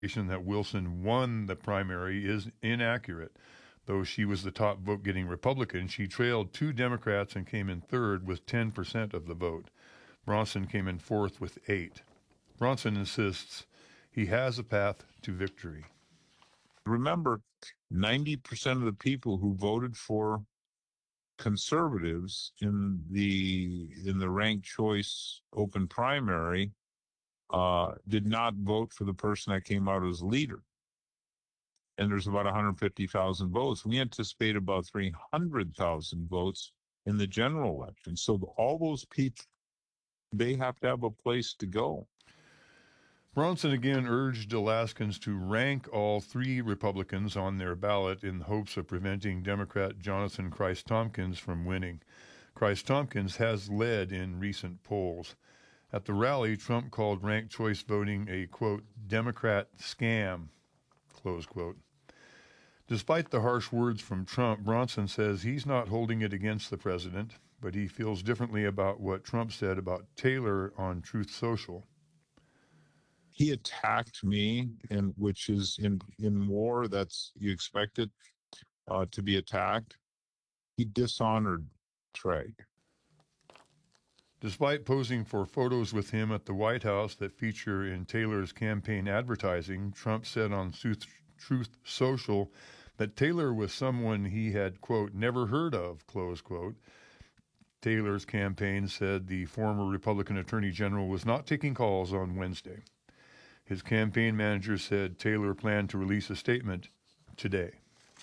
that Wilson won the primary is inaccurate. Though she was the top vote-getting Republican, she trailed two Democrats and came in third with 10% of the vote. Bronson came in fourth with 8%. Bronson insists he has a path to victory. Remember, 90% of the people who voted for conservatives in the ranked choice open primary did not vote for the person that came out as leader. And there's about 150,000 votes. We anticipate about 300,000 votes in the general election. So all those people, they have to have a place to go. Bronson again urged Alaskans to rank all 3 Republicans on their ballot in the hopes of preventing Democrat Jonathan Christ-Tompkins from winning. Christ-Tompkins has led in recent polls. At the rally, Trump called ranked choice voting a, quote, Democrat scam, close quote. Despite the harsh words from Trump, Bronson says he's not holding it against the president, but he feels differently about what Trump said about Taylor on Truth Social. He attacked me, and which is in war, that's you expect it to be attacked. He dishonored Trey. Despite posing for photos with him at the White House that feature in Taylor's campaign advertising, Trump said on Truth Social that Taylor was someone he had, quote, never heard of, close quote. Taylor's campaign said the former Republican Attorney General was not taking calls on Wednesday. His campaign manager said Taylor planned to release a statement today.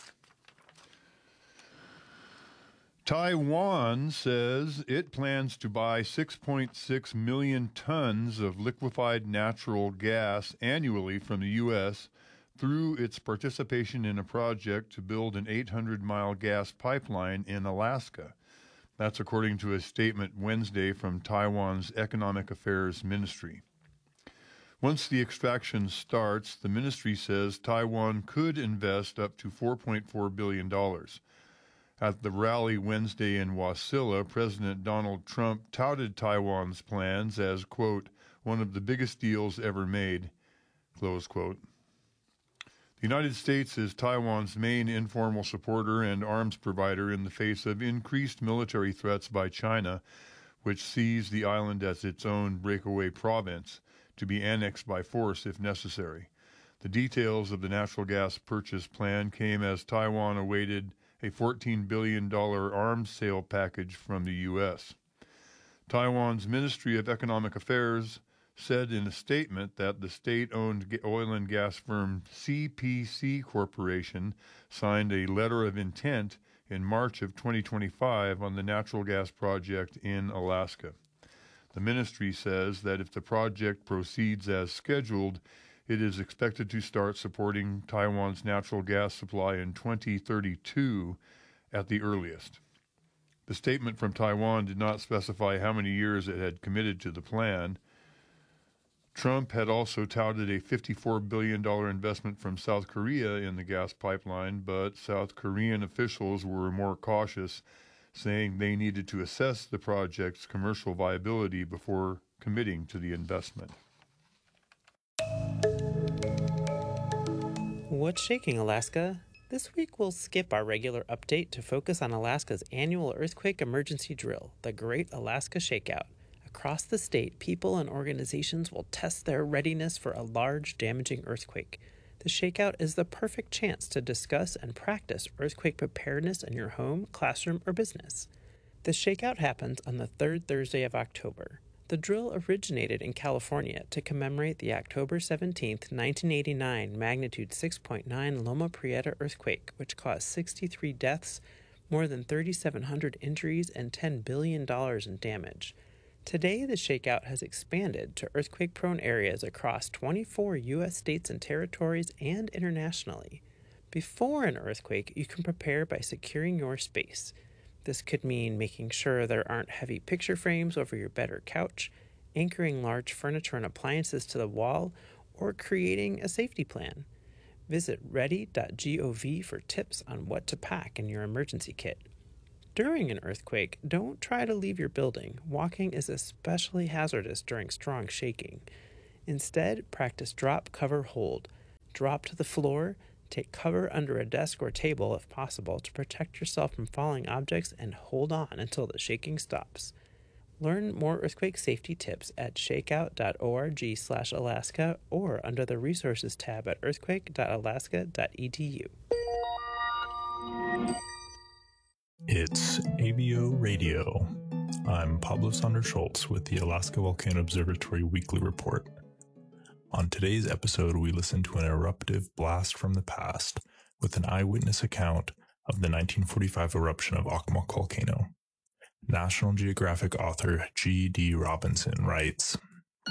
Taiwan says it plans to buy 6.6 million tons of liquefied natural gas annually from the U.S. through its participation in a project to build an 800-mile gas pipeline in Alaska. That's according to a statement Wednesday from Taiwan's Economic Affairs Ministry. Once the extraction starts, the ministry says Taiwan could invest up to $4.4 billion. At the rally Wednesday in Wasilla, President Donald Trump touted Taiwan's plans as, quote, one of the biggest deals ever made, close quote. The United States is Taiwan's main informal supporter and arms provider in the face of increased military threats by China, which sees the island as its own breakaway province, to be annexed by force if necessary. The details of the natural gas purchase plan came as Taiwan awaited a $14 billion arms sale package from the U.S. Taiwan's Ministry of Economic Affairs said in a statement that the state-owned oil and gas firm CPC Corporation signed a letter of intent in March of 2025 on the natural gas project in Alaska. The ministry says that if the project proceeds as scheduled, it is expected to start supporting Taiwan's natural gas supply in 2032 at the earliest. The statement from Taiwan did not specify how many years it had committed to the plan. Trump had also touted a $54 billion investment from South Korea in the gas pipeline, but South Korean officials were more cautious, saying they needed to assess the project's commercial viability before committing to the investment. What's shaking, Alaska? This week we'll skip our regular update to focus on Alaska's annual earthquake emergency drill, the Great Alaska Shakeout. Across the state, people and organizations will test their readiness for a large, damaging earthquake. The Shakeout is the perfect chance to discuss and practice earthquake preparedness in your home, classroom, or business. The Shakeout happens on the third Thursday of October. The drill originated in California to commemorate the October 17, 1989 magnitude 6.9 Loma Prieta earthquake, which caused 63 deaths, more than 3,700 injuries, and $10 billion in damage. Today, the Shakeout has expanded to earthquake-prone areas across 24 U.S. states and territories and internationally. Before an earthquake, you can prepare by securing your space. This could mean making sure there aren't heavy picture frames over your bed or couch, anchoring large furniture and appliances to the wall, or creating a safety plan. Visit ready.gov for tips on what to pack in your emergency kit. During an earthquake, don't try to leave your building. Walking is especially hazardous during strong shaking. Instead, practice drop, cover, hold. Drop to the floor, take cover under a desk or table if possible to protect yourself from falling objects, and hold on until the shaking stops. Learn more earthquake safety tips at shakeout.org/Alaska or under the Resources tab at earthquake.alaska.edu. It's AVO Radio. I'm Pablo Sander Schultz with the Alaska Volcano Observatory Weekly Report. On today's episode, we listen to an eruptive blast from the past with an eyewitness account of the 1945 eruption of Ocumok Volcano. National Geographic author G.D. Robinson writes,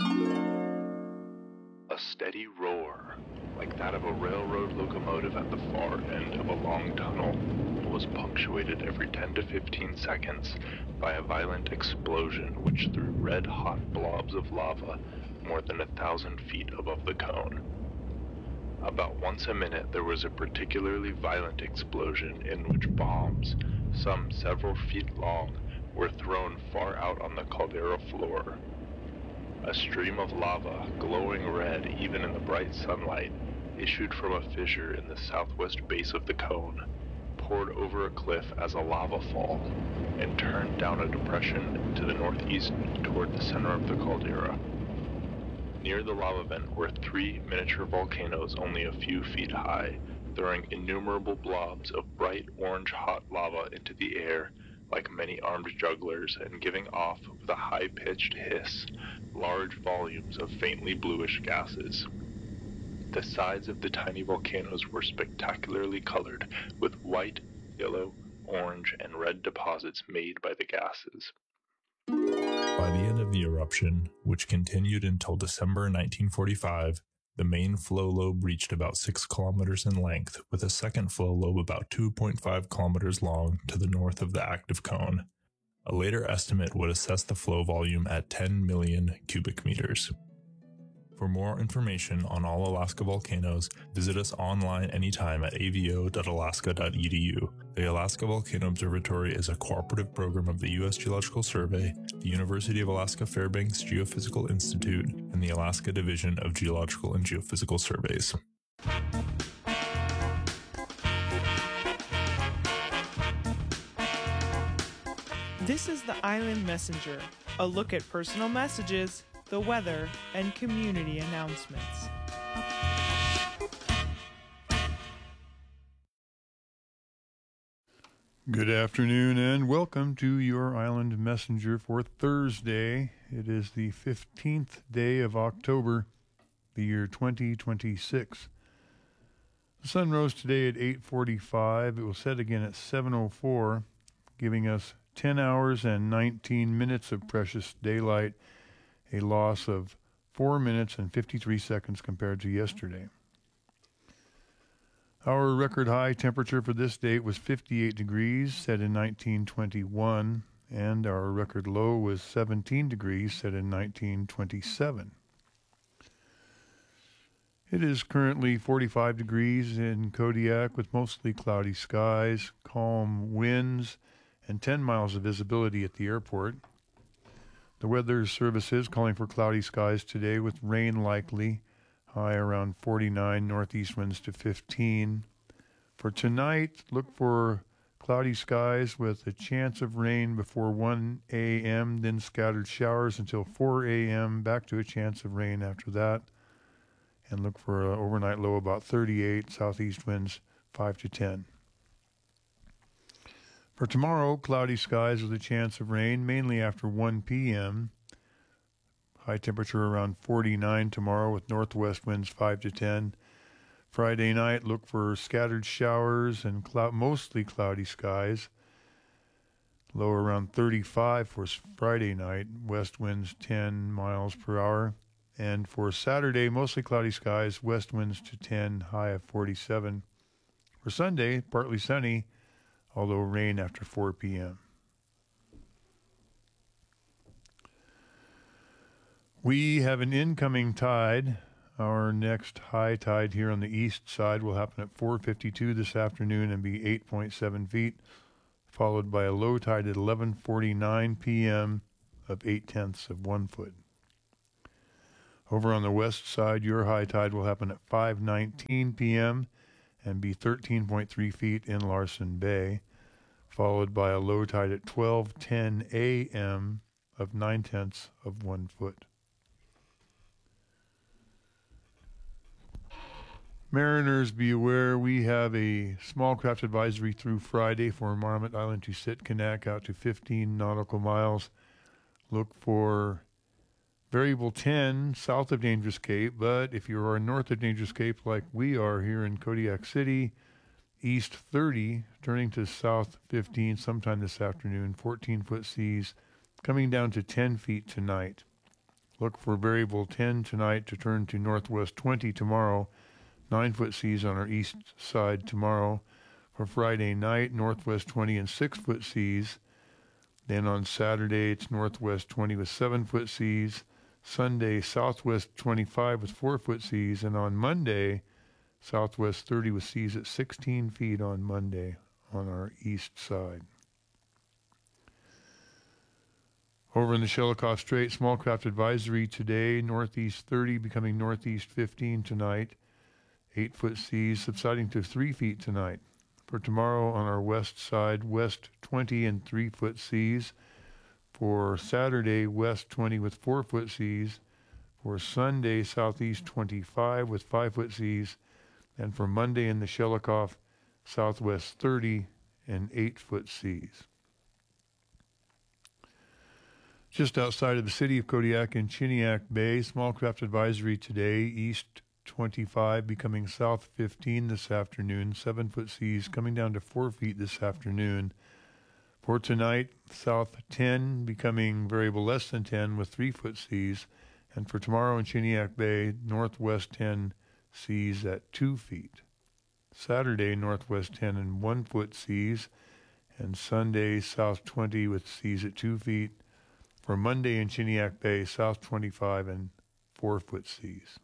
"A steady roar, like that of a railroad locomotive at the far end of a long tunnel, was punctuated every 10 to 15 seconds by a violent explosion which threw red-hot blobs of lava more than 1,000 feet above the cone. About once a minute there was a particularly violent explosion in which bombs, some several feet long, were thrown far out on the caldera floor. A stream of lava, glowing red even in the bright sunlight, issued from a fissure in the southwest base of the cone, poured over a cliff as a lava fall, and turned down a depression to the northeast toward the center of the caldera. Near the lava vent were 3 miniature volcanoes only a few feet high, throwing innumerable blobs of bright orange hot lava into the air like many armed jugglers, and giving off with a high-pitched hiss large volumes of faintly bluish gases. The sides of the tiny volcanoes were spectacularly colored with white, yellow, orange, and red deposits made by the gases. By the end of the eruption, which continued until December 1945, the main flow lobe reached about 6 kilometers in length, with a second flow lobe about 2.5 kilometers long to the north of the active cone. A later estimate would assess the flow volume at 10 million cubic meters. For more information on all Alaska volcanoes, visit us online anytime at avo.alaska.edu. The Alaska Volcano Observatory is a cooperative program of the U.S. Geological Survey, the University of Alaska Fairbanks Geophysical Institute, and the Alaska Division of Geological and Geophysical Surveys. This is the Island Messenger, a look at personal messages, the weather, and community announcements. Good afternoon and welcome to your Island Messenger for Thursday. It is the 15th day of October, the year 2026. The sun rose today at 8:45. It will set again at 7:04, giving us 10 hours and 19 minutes of precious daylight, a loss of 4 minutes and 53 seconds compared to yesterday. Our record high temperature for this date was 58 degrees, set in 1921, and our record low was 17 degrees, set in 1927. It is currently 45 degrees in Kodiak with mostly cloudy skies, calm winds, and 10 miles of visibility at the airport. The Weather Service is calling for cloudy skies today with rain likely, high around 49, northeast winds to 15. For tonight, look for cloudy skies with a chance of rain before 1 a.m., then scattered showers until 4 a.m., back to a chance of rain after that. And look for an overnight low about 38, southeast winds 5 to 10. For tomorrow, cloudy skies with a chance of rain, mainly after 1 p.m. High temperature around 49 tomorrow with northwest winds 5 to 10. Friday night, look for scattered showers and mostly cloudy skies. Low around 35 for Friday night, west winds 10 miles per hour. And for Saturday, mostly cloudy skies, west winds to 10, high of 47. For Sunday, partly sunny, although rain after 4 p.m. We have an incoming tide. Our next high tide here on the east side will happen at 4:52 this afternoon and be 8.7 feet, followed by a low tide at 11:49 p.m. of 0.8 of 1 foot. Over on the west side, your high tide will happen at 5:19 p.m. and be 13.3 feet in Larsen Bay, followed by a low tide at 12:10 a.m. of 9/10 of 1 foot. Mariners, be aware we have a small craft advisory through Friday for Marmot Island to Sitkinak out to 15 nautical miles. Look for variable 10 south of Dangerous Cape, but if you are north of Dangerous Cape like we are here in Kodiak City, east 30, turning to south 15 sometime this afternoon, 14-foot seas, coming down to 10 feet tonight. Look for variable 10 tonight to turn to northwest 20 tomorrow, 9-foot seas on our east side tomorrow. For Friday night, northwest 20 and 6-foot seas. Then on Saturday, it's northwest 20 with 7-foot seas. Sunday, southwest 25 with 4-foot seas. And on Monday, southwest 30 with seas at 16 feet on Monday on our east side. Over in the Shelikof Strait, small craft advisory today, northeast 30 becoming northeast 15 tonight. 8-foot seas subsiding to 3 feet tonight. For tomorrow on our west side, west 20 and 3-foot seas. For Saturday, west 20 with 4-foot seas. For Sunday, southeast 25 with 5-foot seas. And for Monday in the Shelikof, southwest 30 and 8-foot seas. Just outside of the city of Kodiak in Chiniak Bay, small craft advisory today, east 25 becoming south 15 this afternoon, 7-foot seas coming down to 4 feet this afternoon. For tonight, south 10 becoming variable less than 10 with 3-foot seas. And for tomorrow in Chiniak Bay, northwest 10 seas at 2 feet. Saturday, northwest 10 and 1-foot seas. And Sunday, south 20 with seas at 2 feet. For Monday in Chiniak Bay, south 25 and 4-foot seas.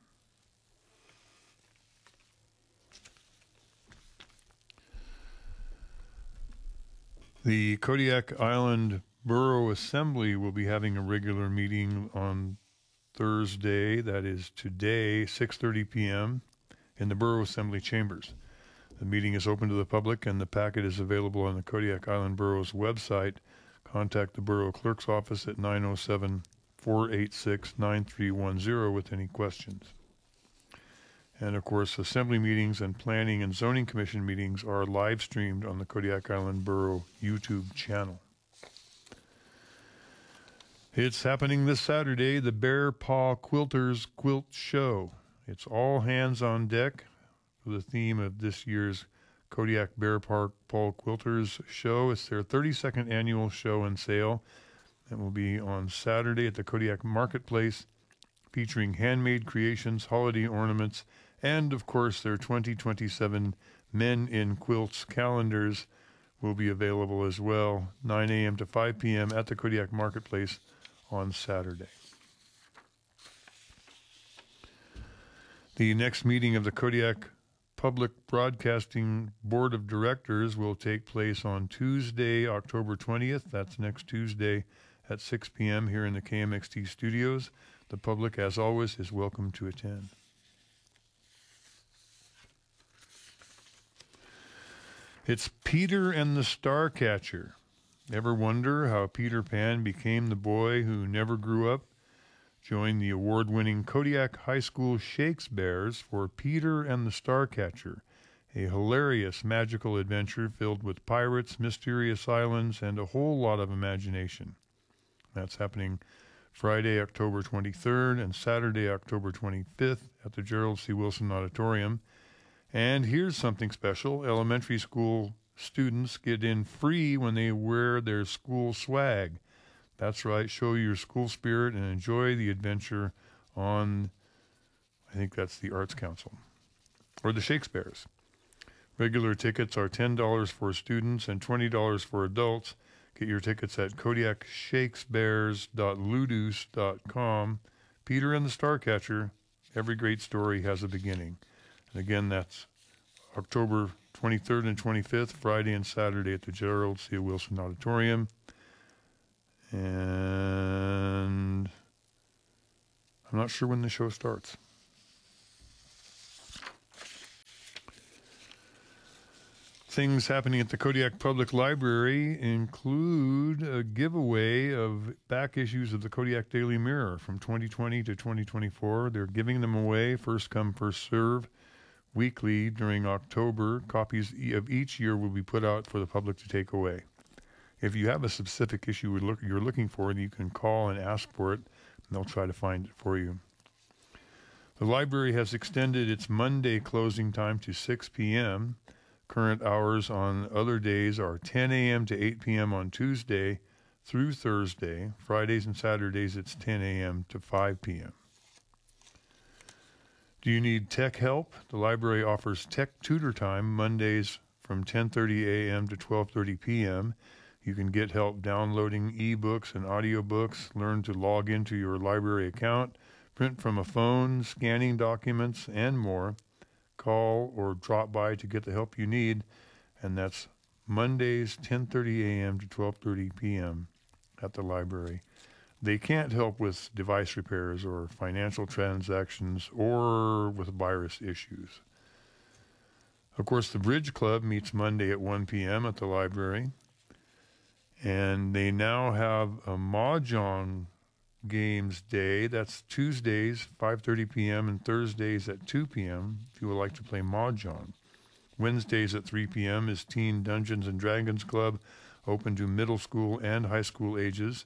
The Kodiak Island Borough Assembly will be having a regular meeting on Thursday, that is today, 6:30 p.m. in the Borough Assembly Chambers. The meeting is open to the public and the packet is available on the Kodiak Island Borough's website. Contact the Borough Clerk's office at 907-486-9310 with any questions. And of course, assembly meetings and planning and zoning commission meetings are live streamed on the Kodiak Island Borough YouTube channel. It's happening this Saturday, the Bear Paw Quilters Quilt Show. It's all hands on deck for the theme of this year's Kodiak Bear Paw Quilters Show. It's their 32nd annual show and sale. It will be on Saturday at the Kodiak Marketplace, featuring handmade creations, holiday ornaments, and, of course, their 2027 Men in Quilts calendars will be available as well, 9 a.m. to 5 p.m. at the Kodiak Marketplace on Saturday. The next meeting of the Kodiak Public Broadcasting Board of Directors will take place on Tuesday, October 20th. That's next Tuesday at 6 p.m. here in the KMXT studios. The public, as always, is welcome to attend. It's Peter and the Starcatcher. Ever wonder how Peter Pan became the boy who never grew up? Join the award-winning Kodiak High School Shakesbears for Peter and the Starcatcher, a hilarious magical adventure filled with pirates, mysterious islands, and a whole lot of imagination. That's happening Friday, October 23rd, and Saturday, October 25th at the Gerald C. Wilson Auditorium. And here's something special. Elementary school students get in free when they wear their school swag. That's right. Show your school spirit and enjoy the adventure on, I think that's the Arts Council, or the Shakesbears. Regular tickets are $10 for students and $20 for adults. Get your tickets at kodiakshakesbears.ludus.com. Peter and the Starcatcher. Every great story has a beginning. And again, that's October 23rd and 25th, Friday and Saturday at the Gerald C. Wilson Auditorium. And I'm not sure when the show starts. Things happening at the Kodiak Public Library include a giveaway of back issues of the Kodiak Daily Mirror from 2020 to 2024. They're giving them away, first come, first serve, weekly during October. Copies of each year will be put out for the public to take away. If you have a specific issue you're looking for, you can call and ask for it, and they'll try to find it for you. The library has extended its Monday closing time to 6 p.m., Current hours on other days are 10 a.m. to 8 p.m. on Tuesday through Thursday. Fridays and Saturdays, it's 10 a.m. to 5 p.m. Do you need tech help? The library offers tech tutor time Mondays from 10:30 a.m. to 12:30 p.m. You can get help downloading ebooks and audiobooks, learn to log into your library account, print from a phone, scanning documents, and more. Call or drop by to get the help you need, and that's Mondays 10:30 a.m. to 12:30 p.m. at the library. They can't help with device repairs or financial transactions or with virus issues. Of course, the Bridge Club meets Monday at 1 p.m. at the library, and they now have a Mahjong Games Day. That's Tuesdays, 5:30 p.m. and Thursdays at 2 p.m. if you would like to play Mahjong. Wednesdays at 3 p.m. is Teen Dungeons and Dragons Club, open to middle school and high school ages.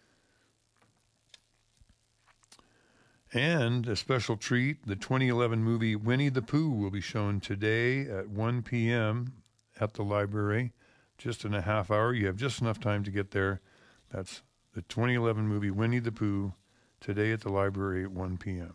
And a special treat, the 2011 movie Winnie the Pooh will be shown today at 1 p.m. at the library. Just in a half hour. You have just enough time to get there. That's the 2011 movie Winnie the Pooh, today at the library at 1 p.m.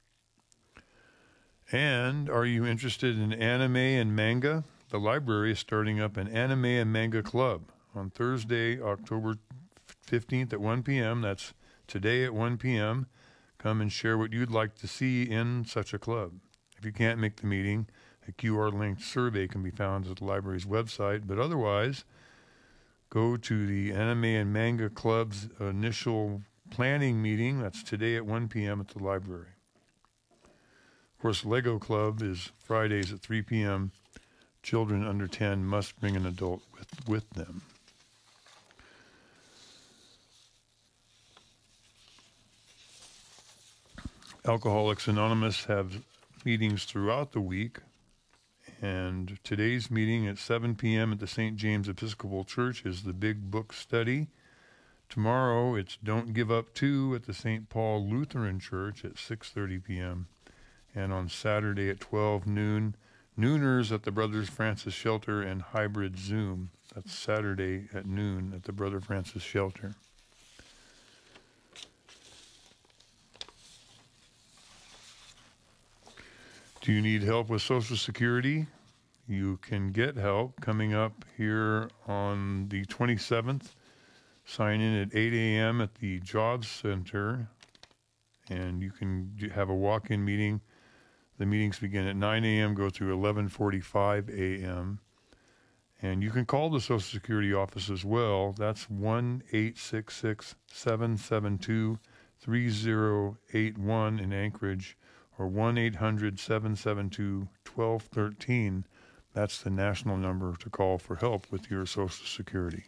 And are you interested in anime and manga? The library is starting up an anime and manga club on Thursday, October 15th at 1 p.m. That's today at 1 p.m. Come and share what you'd like to see in such a club. If you can't make the meeting, a QR-linked survey can be found at the library's website, but otherwise, go to the Anime and Manga Club's initial planning meeting. That's today at 1 p.m. at the library. Of course, Lego Club is Fridays at 3 p.m. Children under 10 must bring an adult with them. Alcoholics Anonymous have meetings throughout the week. And today's meeting at 7 p.m. at the St. James Episcopal Church is the Big Book Study. Tomorrow it's Don't Give Up 2 at the St. Paul Lutheran Church at 6:30 p.m. And on Saturday at 12 noon, Nooners at the Brothers Francis Shelter and Hybrid Zoom. That's Saturday at noon at the Brother Francis Shelter. Do you need help with Social Security? You can get help coming up here on the 27th. Sign in at 8 a.m. at the Jobs Center, and you can have a walk-in meeting. The meetings begin at 9 a.m., go through 11:45 a.m., and you can call the Social Security office as well. That's 1-866-772-3081 in Anchorage, or 1-800-772-1213. That's the national number to call for help with your Social Security.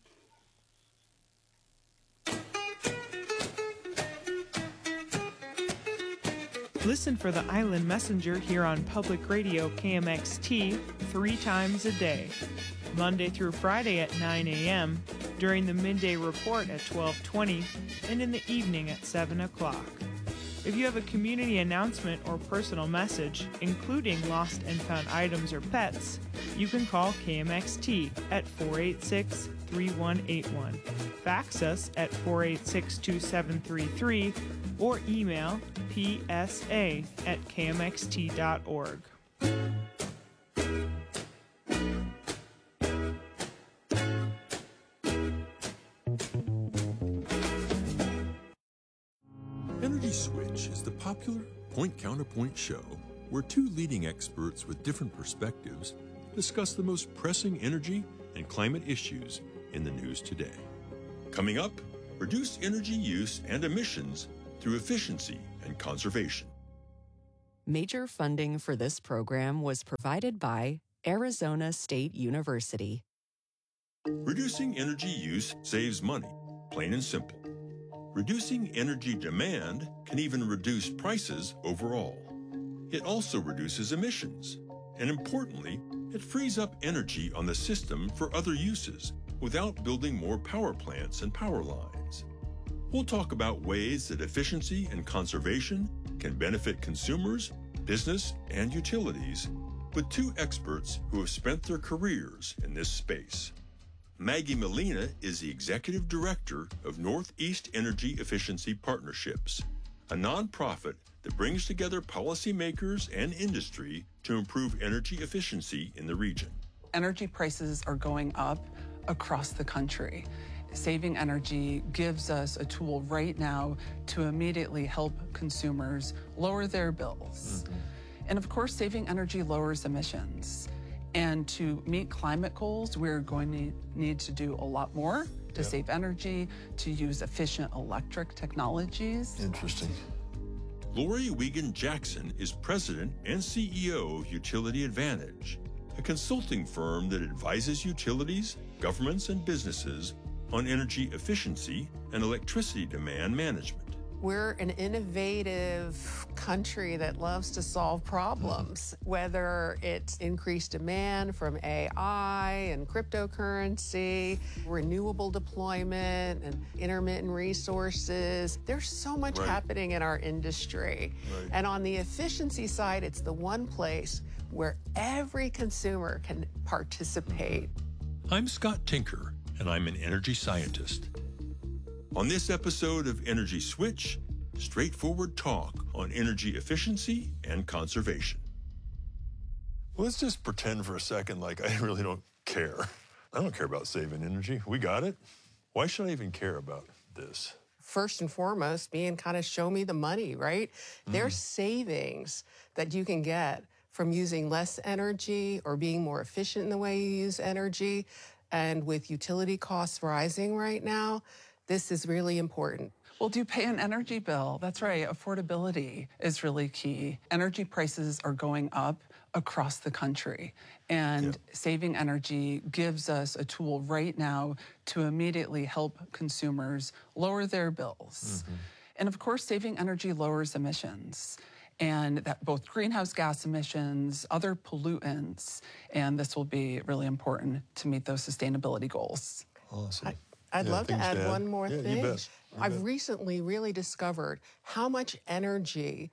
Listen for the Island Messenger here on Public Radio KMXT 3 times a day, Monday through Friday at 9 a.m., during the midday report at 12:20, and in the evening at 7 o'clock. If you have a community announcement or personal message, including lost and found items or pets, you can call KMXT at 486-3181, fax us at 486-2733, or email psa@kmxt.org. Energy Switch is the popular point-counterpoint show where two leading experts with different perspectives discuss the most pressing energy and climate issues in the news today. Coming up, reduce energy use and emissions through efficiency and conservation. Major funding for this program was provided by Arizona State University. Reducing energy use saves money, plain and simple. Reducing energy demand can even reduce prices overall. It also reduces emissions. And importantly, it frees up energy on the system for other uses without building more power plants and power lines. We'll talk about ways that efficiency and conservation can benefit consumers, business, and utilities with two experts who have spent their careers in this space. Maggie Molina is the Executive Director of Northeast Energy Efficiency Partnerships, a nonprofit that brings together policymakers and industry to improve energy efficiency in the region. Energy prices are going up across the country. Saving energy gives us a tool right now to immediately help consumers lower their bills. And of course, saving energy lowers emissions. And to meet climate goals, we're going to need to do a lot more to save energy, to use efficient electric technologies. Interesting. Lori Wiegand Jackson is president and CEO of Utility Advantage, a consulting firm that advises utilities, governments, and businesses on energy efficiency and electricity demand management. We're an innovative country that loves to solve problems, whether it's increased demand from AI and cryptocurrency, renewable deployment and intermittent resources. There's so much happening in our industry. And on the efficiency side, it's the one place where every consumer can participate. I'm Scott Tinker, and I'm an energy scientist. On this episode of Energy Switch, straightforward talk on energy efficiency and conservation. Let's just pretend for a second like I really don't care. I don't care about saving energy. We got it. Why should I even care about this? First and foremost, being kind of show me the money, right? There's savings that you can get from using less energy or being more efficient in the way you use energy. And with utility costs rising right now, this is really important. Well, do pay an energy bill. That's right. Affordability is really key. Energy prices are going up across the country. And saving energy gives us a tool right now to immediately help consumers lower their bills. And of course, saving energy lowers emissions. And that both greenhouse gas emissions, other pollutants, and this will be really important to meet those sustainability goals. Awesome. I'd love to add one more You thing. bet. I've recently really discovered how much energy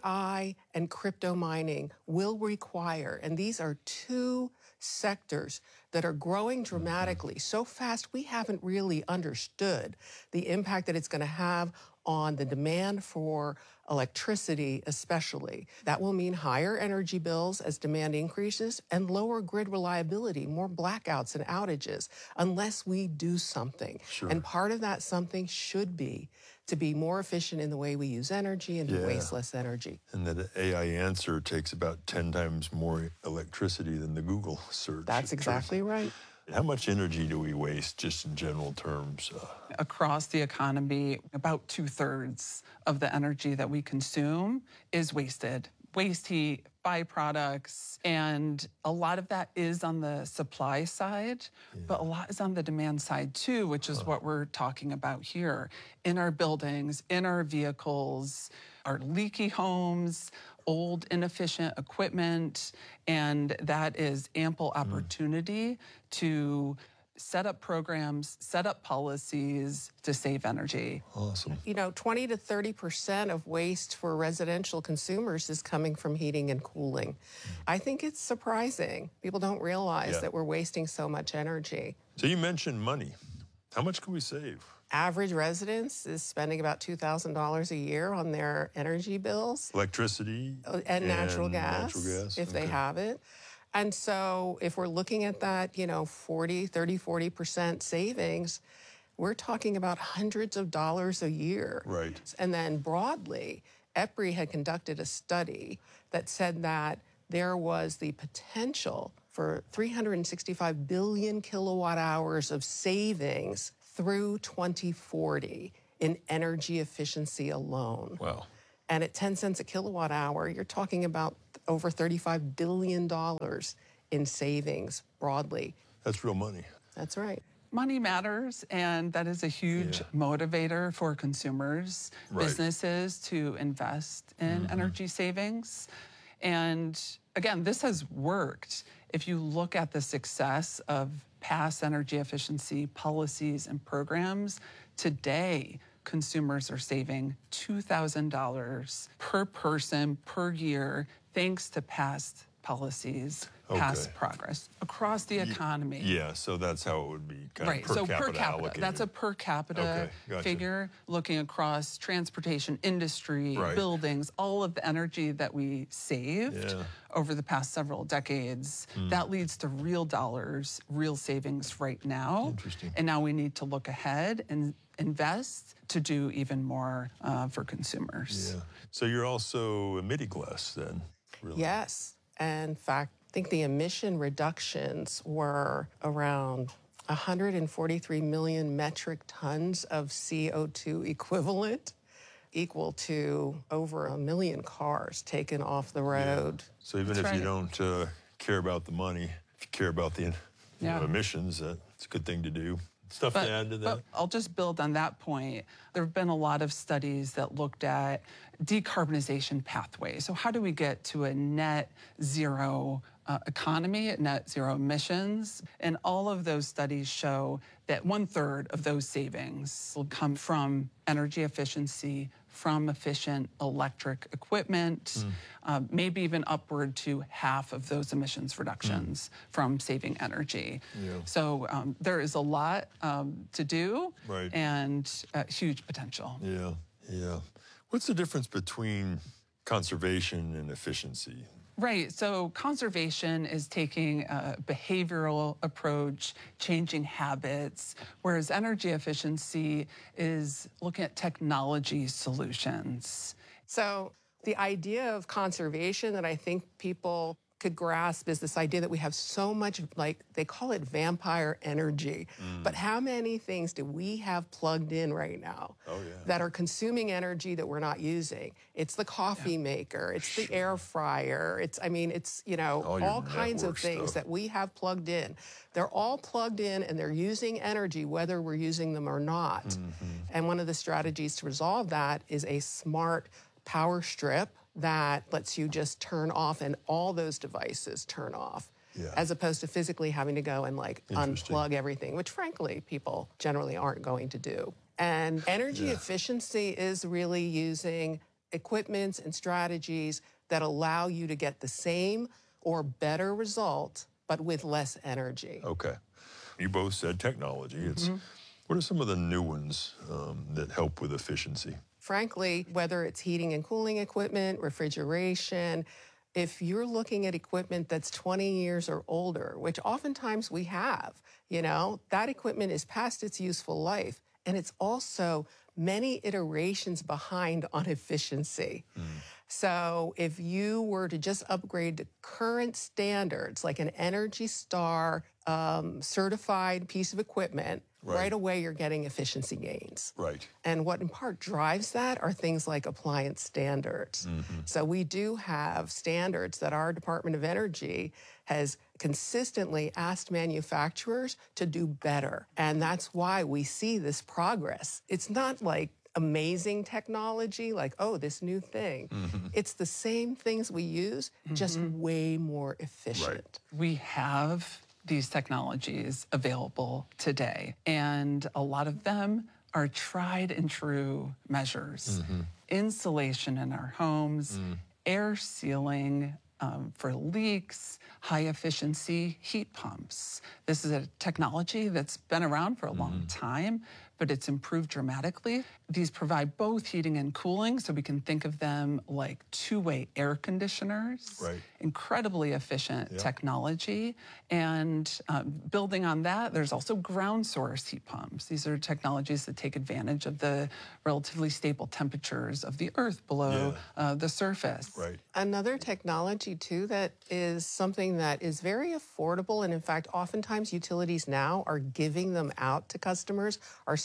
AI and crypto mining will require. And these are two sectors that are growing dramatically so fast we haven't really understood the impact that it's going to have on the demand for electricity especially. That will mean higher energy bills as demand increases and lower grid reliability, more blackouts and outages, unless we do something. And part of that something should be to be more efficient in the way we use energy and to waste less energy. And that AI answer takes about 10 times more electricity than the Google search. That's exactly right. How much energy do we waste, just in general terms? Across the economy, about 2/3 of the energy that we consume is wasted. Waste heat, byproducts, and a lot of that is on the supply side, but a lot is on the demand side too, which is what we're talking about here. In our buildings, in our vehicles, our leaky homes, old, inefficient equipment, and that is ample opportunity to set up programs, set up policies to save energy. Awesome. You know, 20 to 30% of waste for residential consumers is coming from heating and cooling. I think it's surprising. People don't realize that we're wasting so much energy. So you mentioned money. How much can we save? Average residents is spending about $2,000 a year on their energy bills. Electricity And natural gas, if they Okay. have it. And so if we're looking at that, you know, 40% savings, we're talking about hundreds of dollars a year. Right. And then broadly, EPRI had conducted a study that said that there was the potential for 365 billion kilowatt hours of savings through 2040 in energy efficiency alone. Wow. And at 10 cents a kilowatt hour, you're talking about over $35 billion in savings broadly. That's real money. That's right. Money matters, and that is a huge motivator for consumers, businesses to invest in energy savings. And again, this has worked. If you look at the success of past energy efficiency policies and programs, today consumers are saving $2,000 per person per year thanks to past policies, past progress across the economy. Yeah, so that's how it would be kind Right, of per so capita per capita, allocated. that's a per capita figure looking across transportation, industry, buildings, all of the energy that we saved over the past several decades. That leads to real dollars, real savings right now. Interesting. And now we need to look ahead and invest to do even more for consumers. Yeah. So you're also emitting less then, really? Yes. In fact, I think the emission reductions were around 143 million metric tons of CO2 equivalent, equal to over 1 million cars taken off the road. So even if you don't care about the money, if you care about the emissions, it's a good thing to do. Stuff to add to that? But I'll just build on that point. There have been a lot of studies that looked at decarbonization pathways. So how do we get to a net zero economy, net zero emissions? And all of those studies show that 1/3 of those savings will come from energy efficiency, from efficient electric equipment, maybe even upward to half of those emissions reductions from saving energy. So there is a lot to do and huge potential. Yeah. What's the difference between conservation and efficiency? Right. So conservation is taking a behavioral approach, changing habits, whereas energy efficiency is looking at technology solutions. So the idea of conservation that I think people could grasp is this idea that we have so much, like they call it vampire energy. But how many things do we have plugged in right now that are consuming energy that we're not using? It's the coffee maker, it's the air fryer, it's all kinds of things that we have plugged in. They're all plugged in and they're using energy whether we're using them or not. And one of the strategies to resolve that is a smart power strip that lets you just turn off and all those devices turn off, as opposed to physically having to go and unplug everything, which frankly people generally aren't going to do. And energy efficiency is really using equipment and strategies that allow you to get the same or better result, but with less energy. Okay. You both said technology. What are some of the new ones that help with efficiency? Frankly, whether it's heating and cooling equipment, refrigeration, if you're looking at equipment that's 20 years or older, which oftentimes we have, that equipment is past its useful life. And it's also many iterations behind on efficiency. So if you were to just upgrade to current standards, like an Energy Star certified piece of equipment, right away you're getting efficiency gains. And what in part drives that are things like appliance standards. So we do have standards that our Department of Energy has consistently asked manufacturers to do better. And that's why we see this progress. It's not like amazing technology, like, oh, this new thing. It's the same things we use, just way more efficient. We have these technologies available today, and a lot of them are tried and true measures. Insulation in our homes, air sealing for leaks, high efficiency heat pumps. This is a technology that's been around for a long time, but it's improved dramatically. These provide both heating and cooling, so we can think of them like two-way air conditioners. Incredibly efficient technology. And building on that, there's also ground source heat pumps. These are technologies that take advantage of the relatively stable temperatures of the earth below the surface. Another technology, too, that is something that is very affordable, and in fact, oftentimes utilities now are giving them out to customers, are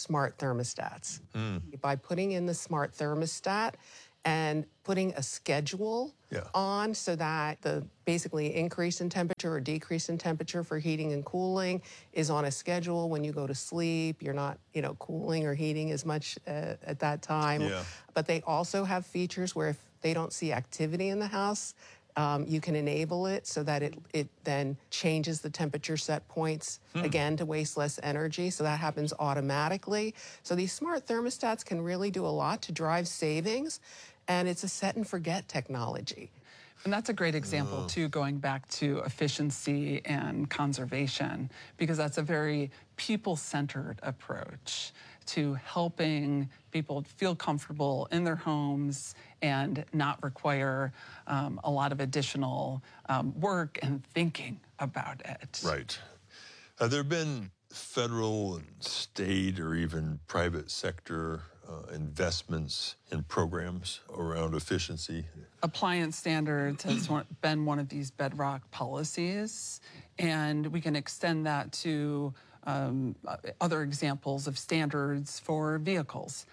smart thermostats. By putting in the smart thermostat and putting a schedule on so that the basically increase in temperature or decrease in temperature for heating and cooling is on a schedule. When you go to sleep, you're not, cooling or heating as much at that time. But they also have features where if they don't see activity in the house, you can enable it so that it then changes the temperature set points, again, to waste less energy. So that happens automatically. So these smart thermostats can really do a lot to drive savings, and it's a set and forget technology. And that's a great example, too, going back to efficiency and conservation, because that's a very people-centered approach to helping people feel comfortable in their homes and not require a lot of additional work and thinking about it. Right. Have there been federal and state or even private sector investments in programs around efficiency? Appliance standards has been one of these bedrock policies, and we can extend that to other examples of standards for vehicles.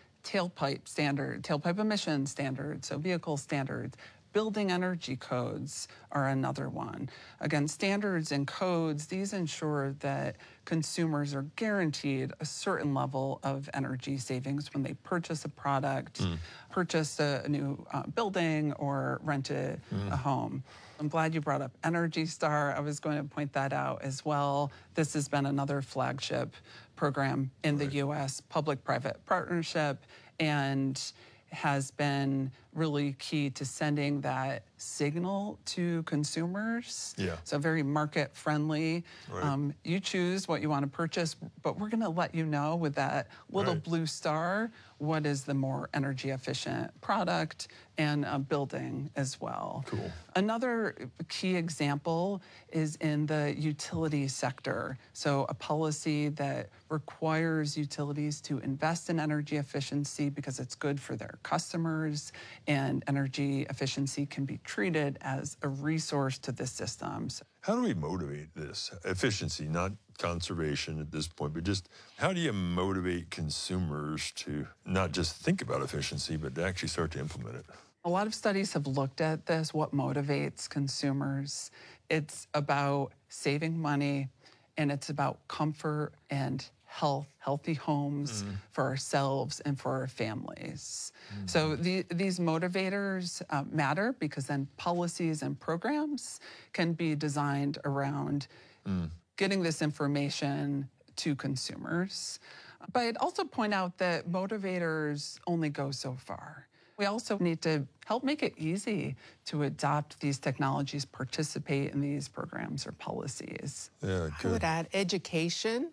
Tailpipe emission standards, so vehicle standards. Building energy codes are another one. Again, standards and codes, these ensure that consumers are guaranteed a certain level of energy savings when they purchase a product, purchase a new building, or rent a home. I'm glad you brought up Energy Star. I was going to point that out as well. This has been another flagship program in the U.S., public-private partnership, and has been really key to sending that signal to consumers. So very market friendly. You choose what you want to purchase, but we're going to let you know with that little blue star what is the more energy efficient product and building as well. Another key example is in the utility sector. So a policy that requires utilities to invest in energy efficiency because it's good for their customers, and energy efficiency can be treated as a resource to the systems. How do we motivate this? Efficiency, not conservation at this point, but just how do you motivate consumers to not just think about efficiency, but to actually start to implement it? A lot of studies have looked at this, what motivates consumers. It's about saving money, and it's about comfort and healthy homes for ourselves and for our families. So these motivators matter, because then policies and programs can be designed around getting this information to consumers. But I'd also point out that motivators only go so far. We also need to help make it easy to adopt these technologies, participate in these programs or policies. I would add education.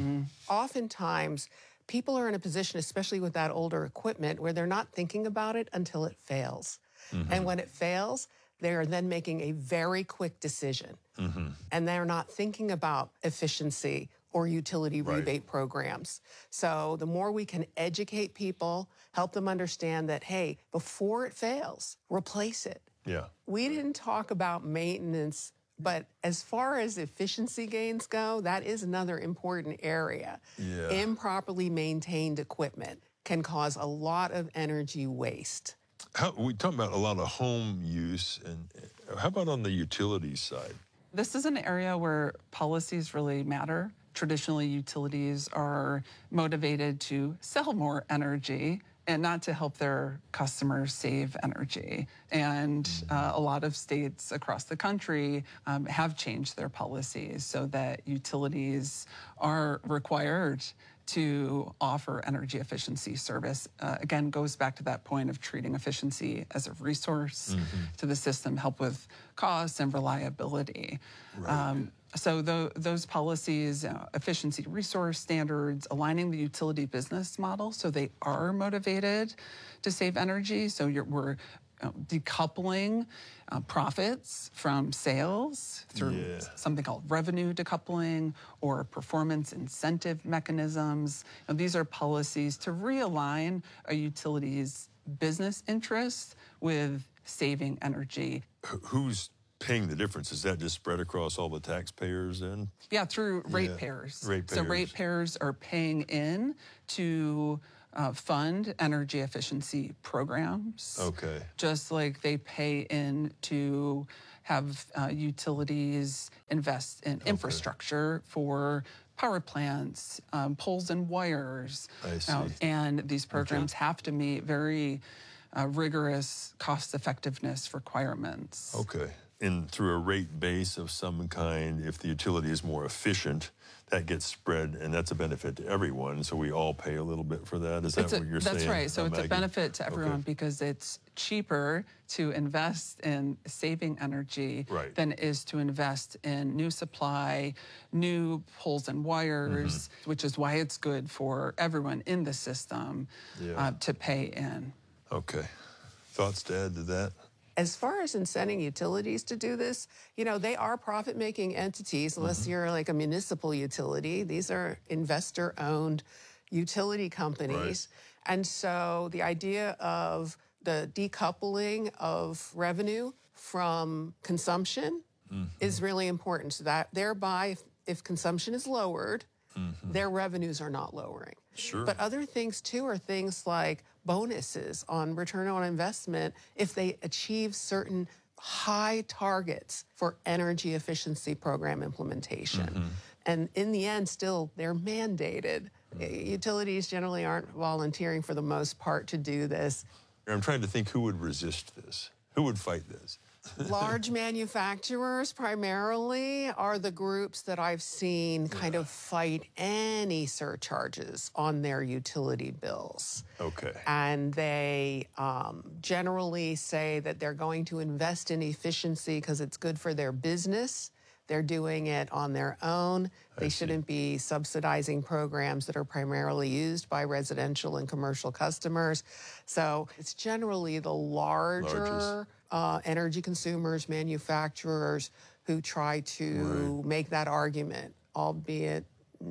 Oftentimes, people are in a position, especially with that older equipment, where they're not thinking about it until it fails. And when it fails, they're then making a very quick decision. And they're not thinking about efficiency or utility rebate programs. So the more we can educate people, help them understand that, hey, before it fails, replace it. We didn't talk about maintenance, but as far as efficiency gains go, that is another important area. Improperly maintained equipment can cause a lot of energy waste. We talk about a lot of home use, and how about on the utilities side? This is an area where policies really matter. Traditionally, utilities are motivated to sell more energy and not to help their customers save energy. And a lot of states across the country have changed their policies so that utilities are required to offer energy efficiency service. Again, goes back to that point of treating efficiency as a resource to the system, help with costs and reliability. So those policies, efficiency resource standards, aligning the utility business model so they are motivated to save energy. So we're decoupling profits from sales through something called revenue decoupling or performance incentive mechanisms. And these are policies to realign a utility's business interests with saving energy. Who's paying the difference? Is that just spread across all the taxpayers then? Yeah, through ratepayers. Ratepayers. So ratepayers are paying in to fund energy efficiency programs. Okay. Just like they pay in to have utilities invest in infrastructure for power plants, poles and wires. I see. And these programs have to meet very rigorous cost effectiveness requirements. Okay. And through a rate base of some kind, if the utility is more efficient, that gets spread, and that's a benefit to everyone. So we all pay a little bit for that. Is that what you're saying? That's right. So it's Maggie? a benefit to everyone because it's cheaper to invest in saving energy than it is to invest in new supply, new poles and wires, which is why it's good for everyone in the system to pay in. Okay. Thoughts to add to that? As far as incenting utilities to do this, you know, they are profit-making entities, unless you're like a municipal utility. These are investor-owned utility companies. Right. And so the idea of the decoupling of revenue from consumption is really important. So that thereby, if consumption is lowered, their revenues are not lowering. Sure. But other things, too, are things like bonuses on return on investment if they achieve certain high targets for energy efficiency program implementation. And in the end, still, they're mandated. Utilities generally aren't volunteering for the most part to do this. I'm trying to think who would resist this. Who would fight this? Large manufacturers primarily are the groups that I've seen kind of fight any surcharges on their utility bills. Okay. And they generally say that they're going to invest in efficiency because it's good for their business. They're doing it on their own. They shouldn't be subsidizing programs that are primarily used by residential and commercial customers. So it's generally the larger energy consumers, manufacturers who try to make that argument, albeit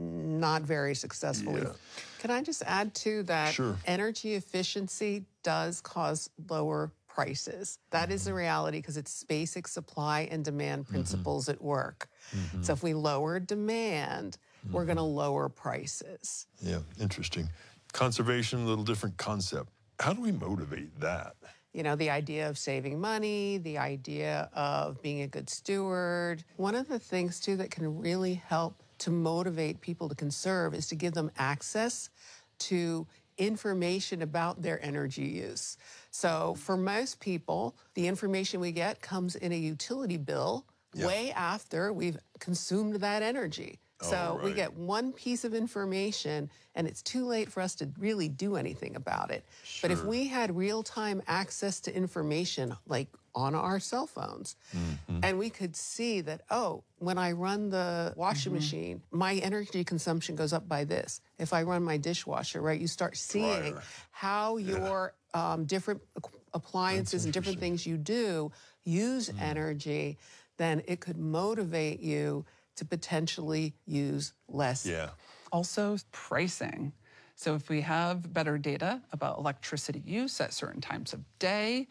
not very successfully. Can I just add to that? Sure. Energy efficiency does cause lower prices. That is the reality because it's basic supply and demand principles at work. So if we lower demand, we're going to lower prices. Yeah, interesting. Conservation, a little different concept. How do we motivate that? You know, the idea of saving money, the idea of being a good steward. One of the things, too, that can really help to motivate people to conserve is to give them access to information about their energy use. So for most people, the information we get comes in a utility bill way after we've consumed that energy. So we get one piece of information and it's too late for us to really do anything about it. But if we had real-time access to information like on our cell phones and we could see that, oh, when I run the washing machine, my energy consumption goes up by this. If I run my dishwasher, right, you start seeing how your different appliances and different things you do use energy, then it could motivate you to potentially use less. Also, pricing. So if we have better data about electricity use at certain times of day,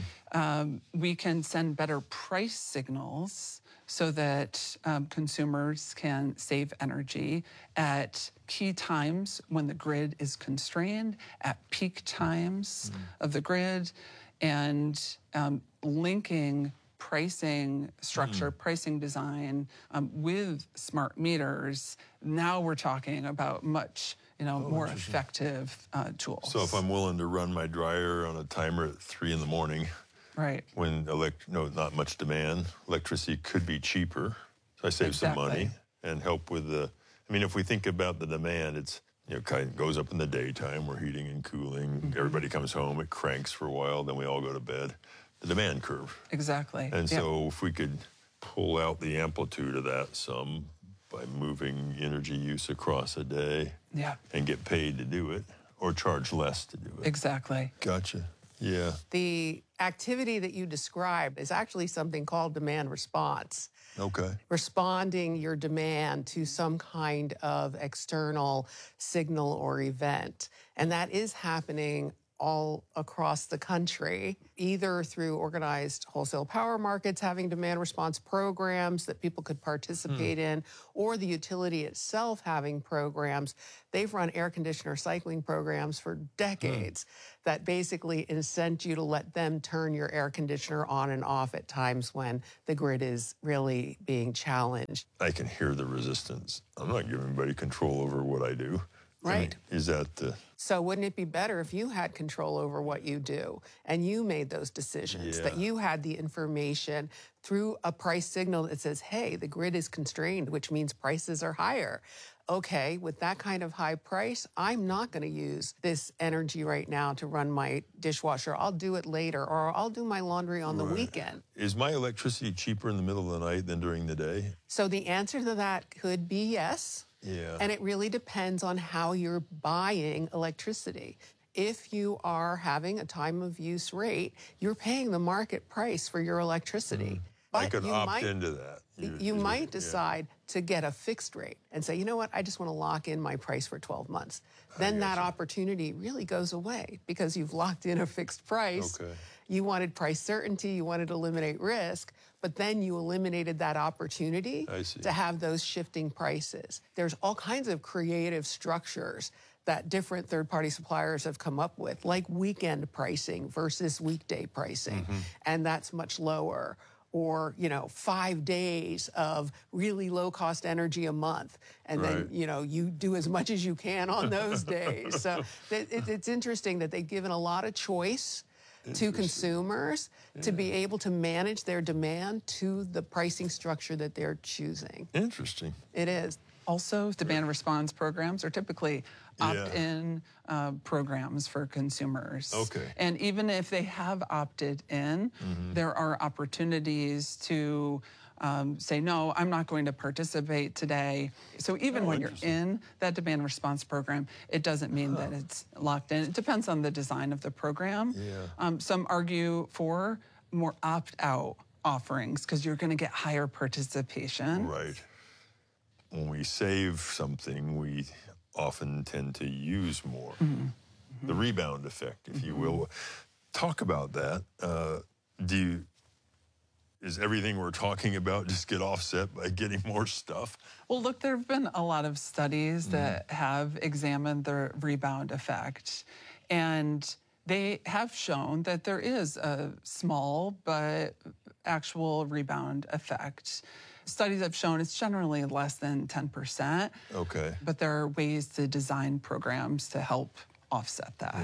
we can send better price signals so that consumers can save energy at key times when the grid is constrained, at peak times of the grid, and linking pricing structure, pricing design with smart meters. Now we're talking about much, more effective tools. So if I'm willing to run my dryer on a timer at 3 in the morning, when not much demand, electricity could be cheaper. So I save some money and help with if we think about the demand, it's kind of goes up in the daytime. We're heating and cooling. Everybody comes home. It cranks for a while. Then we all go to bed. The demand curve. Exactly. And so if we could pull out the amplitude of that some by moving energy use across a day and get paid to do it or charge less to do it. Exactly. Gotcha. Yeah. The activity that you described is actually something called demand response. Okay. Responding your demand to some kind of external signal or event. And that is happening all across the country, either through organized wholesale power markets having demand response programs that people could participate in, or the utility itself having programs. They've run air conditioner cycling programs for decades that basically incent you to let them turn your air conditioner on and off at times when the grid is really being challenged. I can hear the resistance. I'm not giving anybody control over what I do. Right. I mean, is that the... So wouldn't it be better if you had control over what you do and you made those decisions, that you had the information through a price signal that says, hey, the grid is constrained, which means prices are higher. Okay, with that kind of high price, I'm not going to use this energy right now to run my dishwasher. I'll do it later, or I'll do my laundry on the weekend. Is my electricity cheaper in the middle of the night than during the day? So the answer to that could be yes. Yeah. And it really depends on how you're buying electricity. If you are having a time of use rate, you're paying the market price for your electricity. But I could opt into that. You might decide to get a fixed rate and say, you know what, I just want to lock in my price for 12 months. Then that opportunity really goes away because you've locked in a fixed price. Okay. You wanted price certainty, you wanted to eliminate risk, but then you eliminated that opportunity to have those shifting prices. There's all kinds of creative structures that different third-party suppliers have come up with, like weekend pricing versus weekday pricing, and that's much lower. Or, 5 days of really low-cost energy a month, and then, you do as much as you can on those days. So it's interesting that they've given a lot of choice to consumers to be able to manage their demand to the pricing structure that they're choosing. Interesting. It is. Also, demand response programs are typically opt-in programs for consumers. Okay. And even if they have opted in, there are opportunities to say, no, I'm not going to participate today. So even when you're in that demand response program, it doesn't mean that it's locked in. It depends on the design of the program. Some argue for more opt-out offerings because you're going to get higher participation. Right. When we save something, we often tend to use more. The rebound effect, if you will. Talk about that. Is everything we're talking about just get offset by getting more stuff? Well, look, there have been a lot of studies that have examined the rebound effect. And they have shown that there is a small but actual rebound effect. Studies have shown it's generally less than 10%. Okay. But there are ways to design programs to help offset that.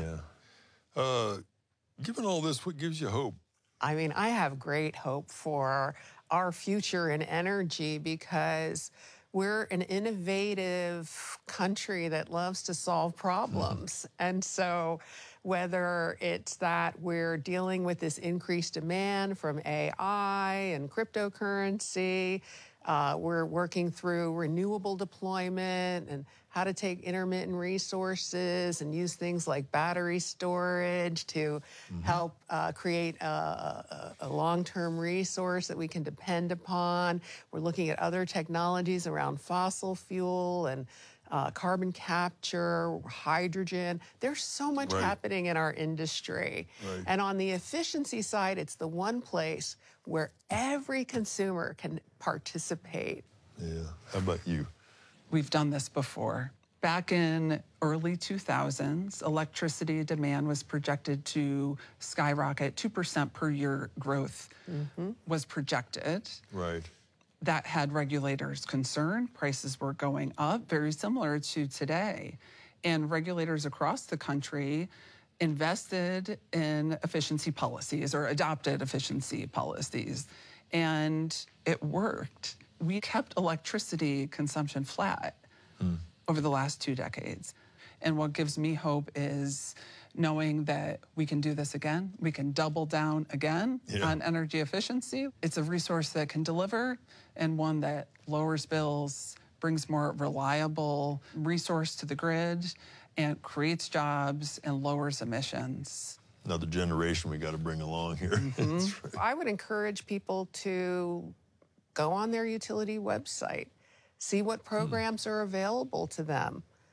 Yeah. Given all this, what gives you hope? I mean, I have great hope for our future in energy because we're an innovative country that loves to solve problems. And so whether it's that we're dealing with this increased demand from AI and cryptocurrency, we're working through renewable deployment and how to take intermittent resources and use things like battery storage to help create a long-term resource that we can depend upon. We're looking at other technologies around fossil fuel and carbon capture, hydrogen. There's so much happening in our industry. And on the efficiency side, it's the one place where every consumer can participate. Yeah. How about you? We've done this before. Back in early 2000s, electricity demand was projected to skyrocket. 2% per year growth was projected. Right. That had regulators concerned. Prices were going up, very similar to today. And regulators across the country invested in efficiency policies or adopted efficiency policies. And it worked. We kept electricity consumption flat over the last 2 decades. And what gives me hope is knowing that we can do this again. We can double down again on energy efficiency. It's a resource that can deliver and one that lowers bills, brings more reliable resource to the grid, and creates jobs and lowers emissions. Another generation we got to bring along here. I would encourage people to go on their utility website, see what programs are available to them.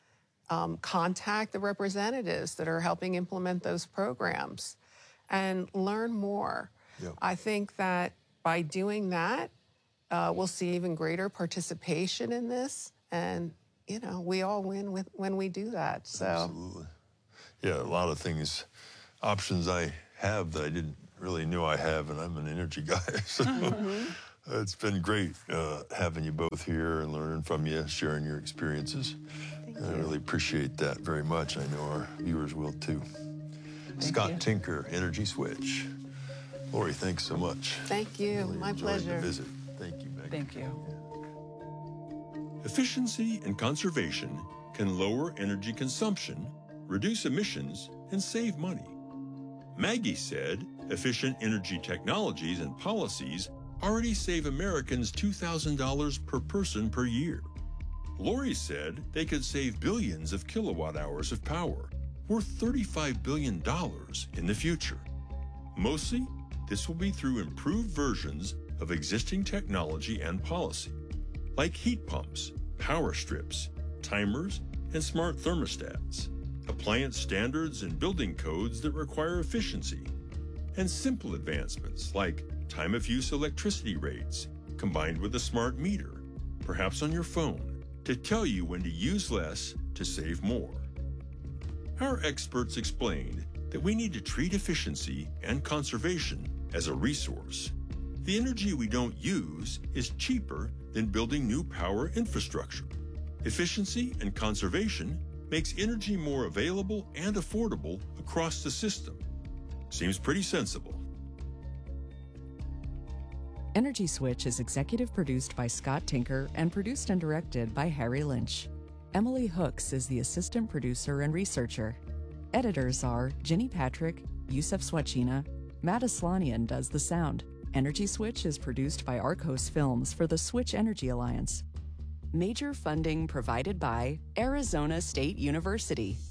contact the representatives that are helping implement those programs and learn more. Yep. I think that by doing that, we'll see even greater participation in this. And, you know, we all win when we do that. So. Absolutely. Yeah, a lot of things, options I have that I didn't really know I have, and I'm an energy guy. So it's been great having you both here and learning from you, sharing your experiences. I really appreciate that very much. I know our viewers will too. Scott Tinker, Energy Switch. Lori, thanks so much. Thank you. Really My enjoyed pleasure. the visit. Thank you, Meg. Thank you. Efficiency and conservation can lower energy consumption, reduce emissions, and save money. Maggie said efficient energy technologies and policies already save Americans $2,000 per person per year. Lori said they could save billions of kilowatt hours of power, worth $35 billion in the future. Mostly, this will be through improved versions of existing technology and policy, like heat pumps, power strips, timers, and smart thermostats, appliance standards and building codes that require efficiency, and simple advancements like time of use electricity rates combined with a smart meter, perhaps on your phone, to tell you when to use less to save more. Our experts explained that we need to treat efficiency and conservation as a resource. The energy we don't use is cheaper than building new power infrastructure. Efficiency and conservation makes energy more available and affordable across the system. Seems pretty sensible. Energy Switch is executive produced by Scott Tinker and produced and directed by Harry Lynch. Emily Hooks is the assistant producer and researcher. Editors are Ginny Patrick, Yusef Swachina, Matt Aslanian does the sound. Energy Switch is produced by Arcos Films for the Switch Energy Alliance. Major funding provided by Arizona State University.